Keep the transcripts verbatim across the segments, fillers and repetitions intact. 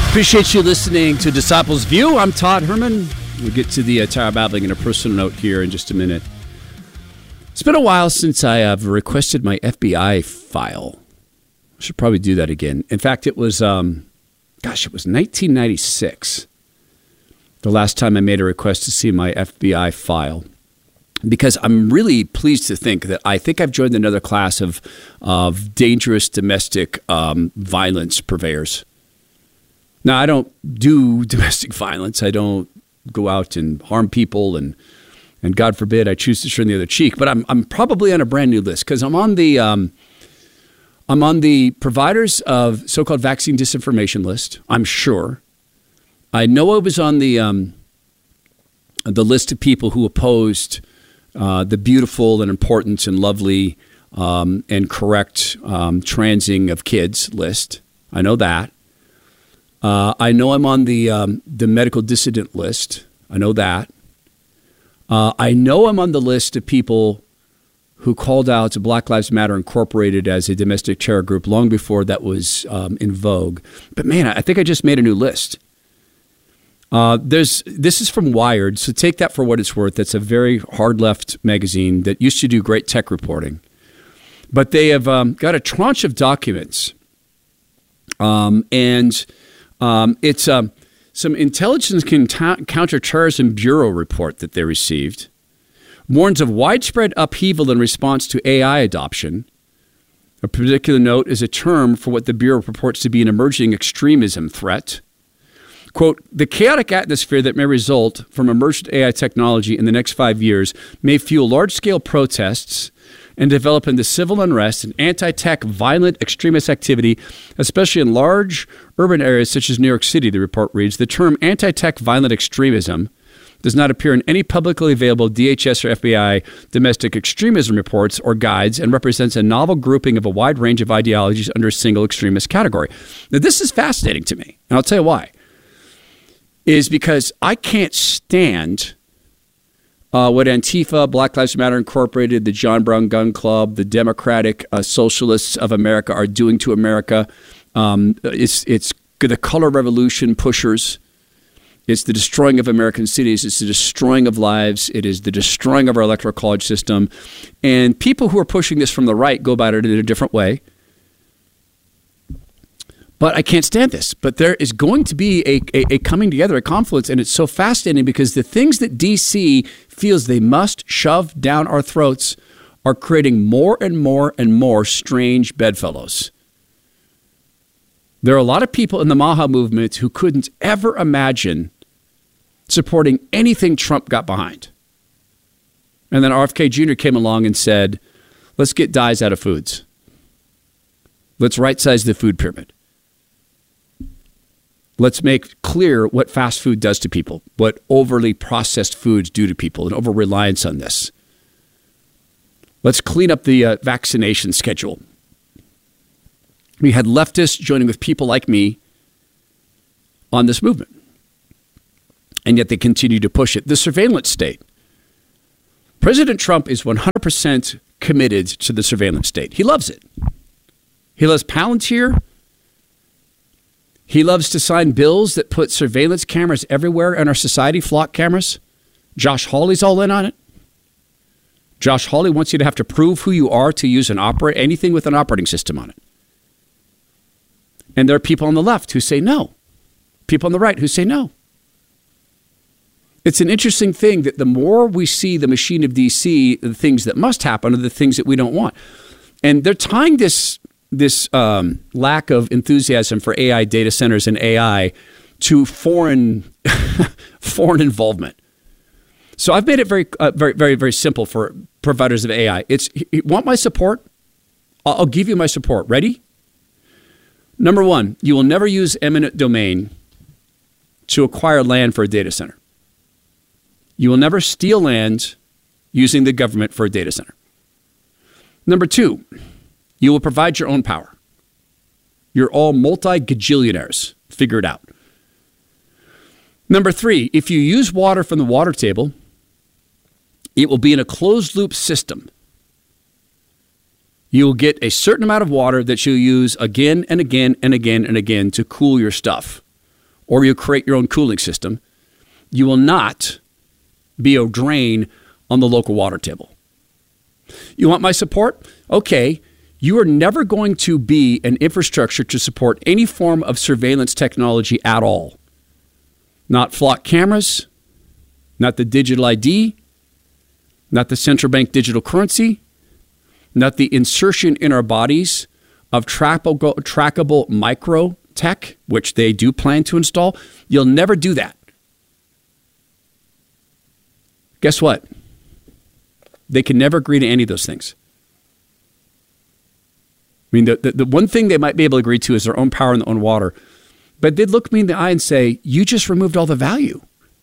Appreciate you listening to Disciples View. I'm Todd Herman. We'll get to the uh, Tower Babbling in a personal note here in just a minute. It's been a while since I have requested my F B I file. I should probably do that again. In fact, it was, um, gosh, it was nineteen ninety-six. The last time I made a request to see my F B I file. Because I'm really pleased to think that I think I've joined another class of, of dangerous domestic um, violence purveyors. Now, I don't do domestic violence. I don't go out and harm people, and and God forbid I choose to turn the other cheek. But I'm I'm probably on a brand new list because I'm on the um, I'm on the providers of so-called vaccine disinformation list. I'm sure. I know I was on the um, the list of people who opposed uh, the beautiful and important and lovely um, and correct um, transing of kids list. I know that. Uh, I know I'm on the um, the medical dissident list. I know that. Uh, I know I'm on the list of people who called out to Black Lives Matter Incorporated as a domestic terror group long before that was um, in vogue. But man, I think I just made a new list. Uh, there's this is from Wired, so take that for what it's worth. That's a very hard left magazine that used to do great tech reporting. But they have um, got a tranche of documents, um, and um, it's um, some Intelligence Counterterrorism Bureau report that they received. Warns of widespread upheaval in response to A I adoption. A particular note is a term for what the Bureau purports to be an emerging extremism threat. Quote, the chaotic atmosphere that may result from emergent A I technology in the next five years may fuel large-scale protests and develop into civil unrest and anti-tech violent extremist activity, especially in large urban areas such as New York City, the report reads. The term anti-tech violent extremism does not appear in any publicly available D H S or F B I domestic extremism reports or guides and represents a novel grouping of a wide range of ideologies under a single extremist category. Now, this is fascinating to me, and I'll tell you why. Is because I can't stand uh, what Antifa, Black Lives Matter Incorporated, the John Brown Gun Club, the Democratic uh, Socialists of America are doing to America. Um, it's it's the color revolution pushers. It's the destroying of American cities. It's the destroying of lives. It is the destroying of our electoral college system. And people who are pushing this from the right go about it in a different way. But I can't stand this. But there is going to be a, a, a coming together, a confluence, and it's so fascinating because the things that D C feels they must shove down our throats are creating more and more and more strange bedfellows. There are a lot of people in the Maha movement who couldn't ever imagine supporting anything Trump got behind. And then R F K Junior came along and said, let's get dyes out of foods. Let's right-size the food pyramid. Let's make clear what fast food does to people, what overly processed foods do to people, and over-reliance on this. Let's clean up the uh, vaccination schedule. We had leftists joining with people like me on this movement, and yet they continue to push it. The surveillance state. President Trump is one hundred percent committed to the surveillance state. He loves it. He loves Palantir. He loves to sign bills that put surveillance cameras everywhere in our society, flock cameras. Josh Hawley's all in on it. Josh Hawley wants you to have to prove who you are to use an operate anything with an operating system on it. And there are people on the left who say no. People on the right who say no. It's an interesting thing that the more we see the machine of D C, the things that must happen are the things that we don't want. And they're tying this this um, lack of enthusiasm for A I data centers and A I to foreign foreign involvement. So I've made it very, uh, very, very, very simple for providers of A I. It's you want my support? I'll give you my support. Ready? Number one, you will never use eminent domain to acquire land for a data center. You will never steal land using the government for a data center. Number two, you will provide your own power. You're all multi-gajillionaires. Figure it out. Number three, if you use water from the water table, it will be in a closed-loop system. You will get a certain amount of water that you'll use again and again and again and again to cool your stuff. or you create your own cooling system, you will not be a drain on the local water table. You want my support? Okay, you are never going to be an infrastructure to support any form of surveillance technology at all. Not flock cameras, not the digital I D, not the central bank digital currency, not the insertion in our bodies of trackable, trackable micro tech, which they do plan to install. You'll never do that. Guess what? They can never agree to any of those things. I mean, the, the, the one thing they might be able to agree to is their own power and their own water. But they'd look me in the eye and say, you just removed all the value.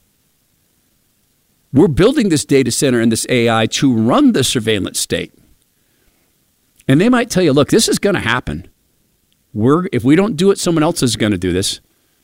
We're building this data center and this A I to run the surveillance state. And they might tell you, look, this is going to happen. We're, if we don't do it, someone else is going to do this.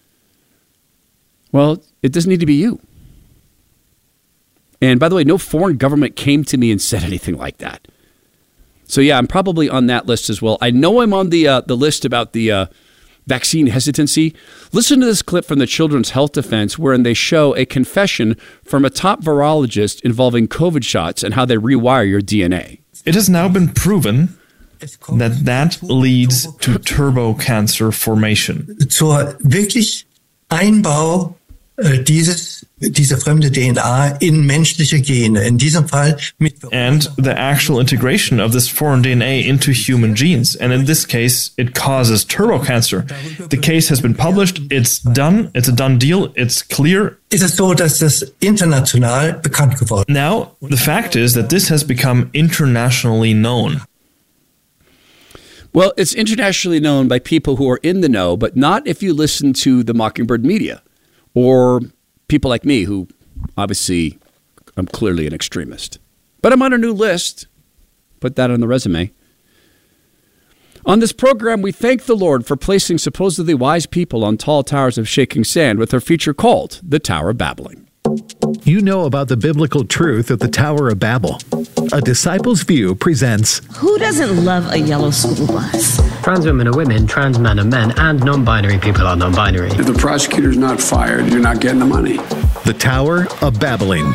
Well, it doesn't need to be you. And by the way, no foreign government came to me and said anything like that. So yeah, I'm probably on that list as well. I know I'm on the uh, the list about the uh, vaccine hesitancy. Listen to this clip from the Children's Health Defense, wherein they show a confession from a top virologist involving COVID shots and how they rewire your D N A. It has now been proven that that leads to turbo cancer formation. Zur wirklich Einbau äh, dieses diese fremde D N A in menschliche Gene. In diesem Fall mit and the actual integration of this foreign D N A into human genes. And in this case, it causes turbo cancer. The case has been published. It's done. It's a done deal. It's clear. Ist es so, dass das international bekannt geworden ist? Now, the fact is that this has become internationally known. Well, it's internationally known by people who are in the know, but not if you listen to the Mockingbird media or people like me who obviously I'm clearly an extremist. But I'm on a new list. Put that on the resume. On this program, we thank the Lord for placing supposedly wise people on tall towers of shaking sand with our feature called The Tower of Babbling. You know about the biblical truth of the Tower of Babel. A Disciples View presents Who doesn't love a yellow school bus? Trans women are women, trans men are men, and non-binary people are non-binary. If the prosecutor's not fired, you're not getting the money. The Tower of Babbling.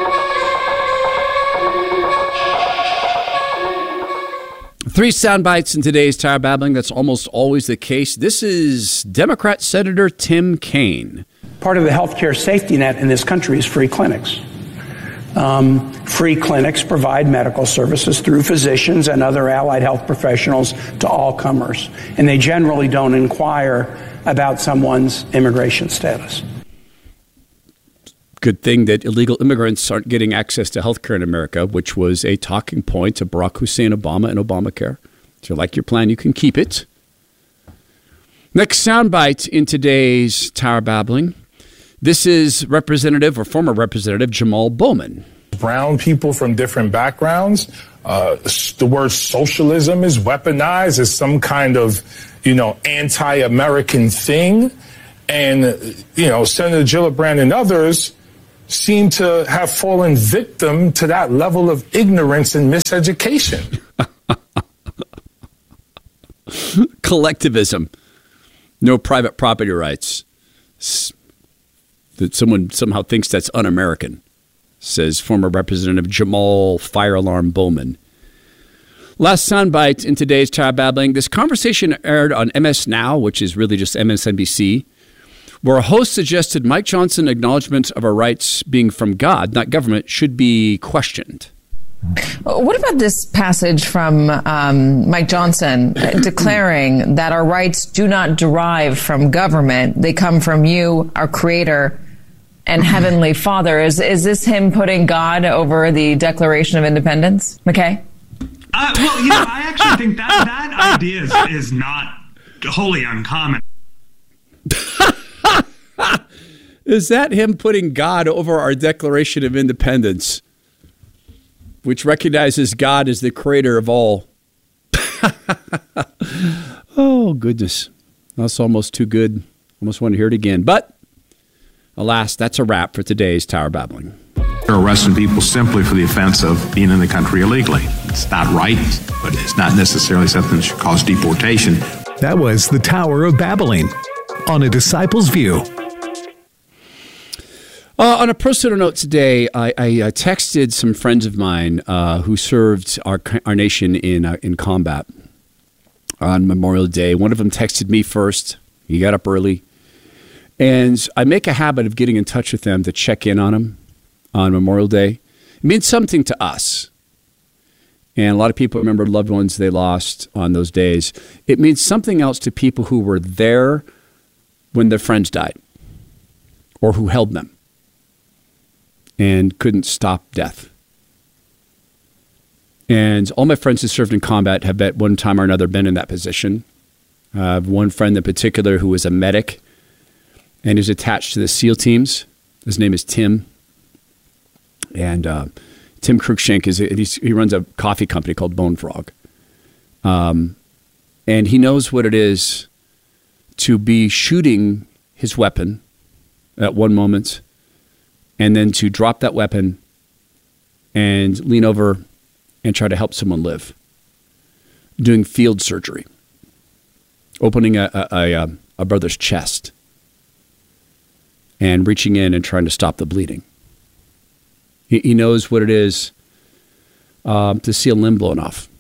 Three sound bites in today's Tower of Babbling. That's almost always the case. This is Democrat Senator Tim Kaine. Part of the healthcare safety net in this country is free clinics. Um, free clinics provide medical services through physicians and other allied health professionals to all comers, and they generally don't inquire about someone's immigration status. Good thing that illegal immigrants aren't getting access to health care in America, which was a talking point to Barack Hussein Obama and Obamacare. If you like your plan, you can keep it. Next soundbite in today's Tower Babbling. This is Representative or former Representative Jamal Bowman. Brown people from different backgrounds, uh, the word socialism is weaponized as some kind of, you know, anti-American thing. And, you know, Senator Gillibrand and others seem to have fallen victim to that level of ignorance and miseducation. Collectivism. No private property rights. That someone somehow thinks that's un-American, says former Representative Jamal Fire Alarm Bowman. Last soundbite in today's Tower Babbling. This conversation aired on M S Now, which is really just M S N B C, where a host suggested Mike Johnson acknowledgement of our rights being from God, not government, should be questioned. What about this passage from um, Mike Johnson declaring that our rights do not derive from government? They come from you, our creator, and Heavenly Father. Is is this him putting God over the Declaration of Independence? McKay? Uh, well, you know, I actually think that that idea is, is not wholly uncommon. Is that him putting God over our Declaration of Independence, which recognizes God as the creator of all? Oh, goodness. That's almost too good. Almost want to hear it again. But, alas, that's a wrap for today's Tower Babbling. They're arresting people simply for the offense of being in the country illegally. It's not right, but it's not necessarily something that should cause deportation. That was the Tower of Babbling on A Disciples View. Uh, on a personal note today, I, I, I texted some friends of mine uh, who served our our nation in uh, in combat on Memorial Day. One of them texted me first. He got up early. And I make a habit of getting in touch with them to check in on them on Memorial Day. It means something to us. And a lot of people remember loved ones they lost on those days. It means something else to people who were there when their friends died or who held them and couldn't stop death. And all my friends who served in combat have at one time or another been in that position. I have one friend in particular who was a medic and is attached to the SEAL teams. His name is Tim. And uh, Tim Cruikshank, is he's, he runs a coffee company called Bone Frog. Um, and he knows what it is to be shooting his weapon at one moment and then to drop that weapon and lean over and try to help someone live. Doing field surgery. Opening a, a, a, a brother's chest and reaching in and trying to stop the bleeding. He, he knows what it is um, to see a limb blown off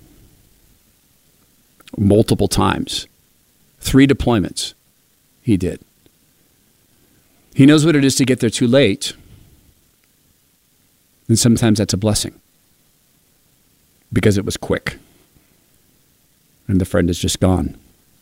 multiple times. Three deployments he did. He knows what it is to get there too late. And sometimes that's a blessing because it was quick and the friend is just gone.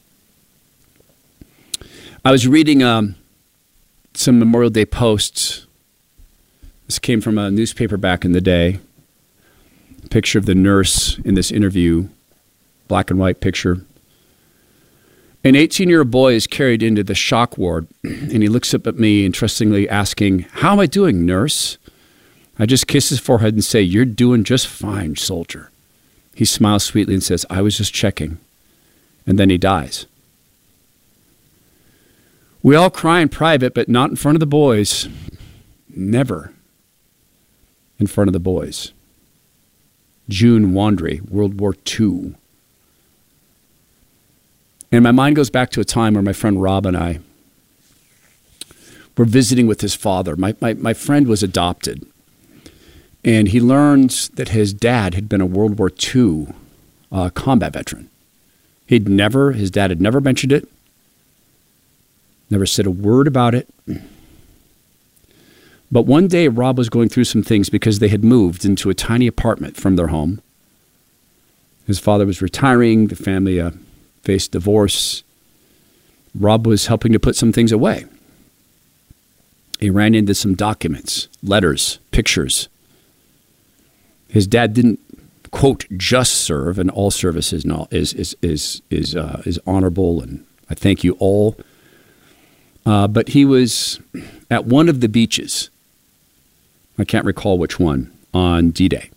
I was reading um, some Memorial Day posts. This came from a newspaper back in the day. A picture of the nurse in this interview, black and white picture. An eighteen-year-old boy is carried into the shock ward, and he looks up at me interestingly asking, "How am I doing, nurse?" I just kiss his forehead and say, "You're doing just fine, soldier." He smiles sweetly and says, "I was just checking." And then he dies. We all cry in private, but not in front of the boys. Never in front of the boys. June Wandry, World War Two. And my mind goes back to a time where my friend Rob and I were visiting with his father. My, my, my friend was adopted. And he learned that his dad had been a World War Two uh, combat veteran. He'd never, his dad had never mentioned it. Never said a word about it. But one day, Rob was going through some things because they had moved into a tiny apartment from their home. His father was retiring. The family uh, faced divorce. Rob was helping to put some things away. He ran into some documents, letters, pictures. His dad didn't, quote, just serve, and all service is not, is is is is uh, is honorable, and I thank you all. Uh, but he was at one of the beaches, I can't recall which one, on D-Day.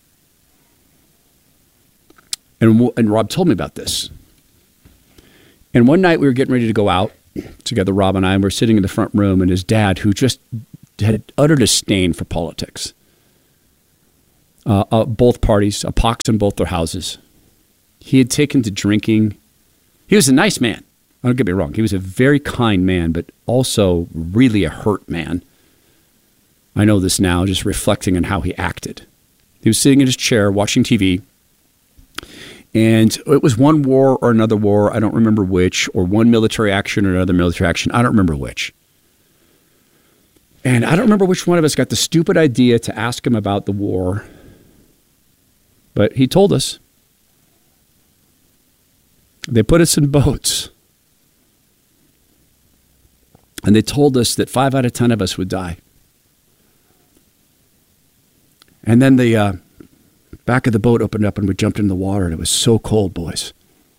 And, and Rob told me about this. And one night we were getting ready to go out together, Rob and I, and we're sitting in the front room, and his dad, who just had uttered a stain for politics, uh, uh, both parties, a pox in both their houses. He had taken to drinking. He was a nice man. Don't get me wrong. He was a very kind man, but also really a hurt man. I know this now, just reflecting on how he acted. He was sitting in his chair watching T V, and it was one war or another war. I don't remember which, or one military action or another military action. I don't remember which. And I don't remember which one of us got the stupid idea to ask him about the war, but he told us. They put us in boats. And they told us that five out of ten of us would die. And then the uh, back of the boat opened up and we jumped in the water, and it was so cold, boys.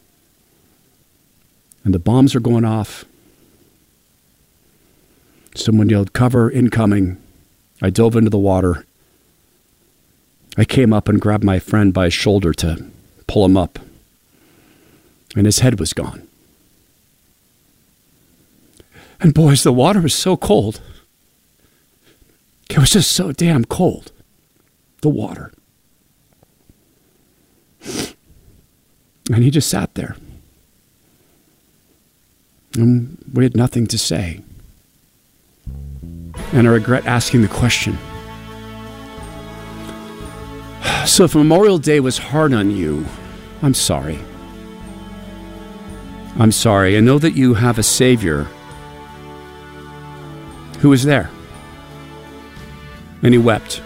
And the bombs are going off. Someone yelled, "Cover, incoming." I dove into the water. I came up and grabbed my friend by his shoulder to pull him up. And his head was gone. And boys, the water was so cold. It was just so damn cold. The water. And he just sat there. And we had nothing to say. And I regret asking the question. So if Memorial Day was hard on you, I'm sorry. I'm sorry. I know that you have a Savior who was there. And he wept.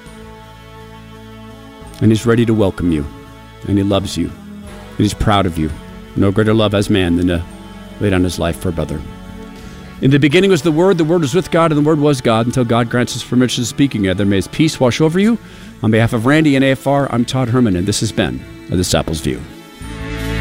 And he's ready to welcome you. And he loves you. And he's proud of you. No greater love as man than to lay down his life for a brother. In the beginning was the Word, the Word was with God, and the Word was God, until God grants us permission to speak together. May his peace wash over you. On behalf of Randy and A F R, I'm Todd Herman, and this has been A Disciple's View.